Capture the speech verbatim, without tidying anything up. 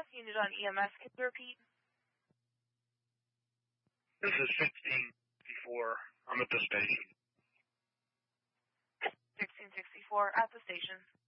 unit on E M S. Can you repeat? This is sixteen sixty-four. I'm at the station. sixteen sixty-four at the station.